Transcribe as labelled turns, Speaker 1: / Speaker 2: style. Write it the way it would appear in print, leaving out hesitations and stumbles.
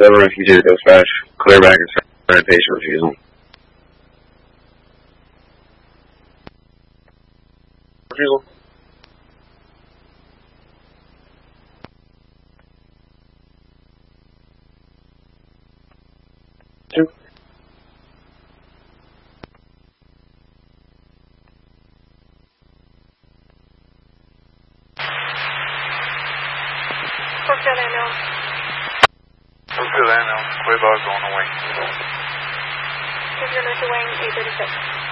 Speaker 1: refugee dispatch. Clear back and start patient refusal. Refusal. Two.
Speaker 2: Brookfield ambulance.
Speaker 3: Brookfield ambulance, clear dog going away.
Speaker 2: Here's your nurse wing 836.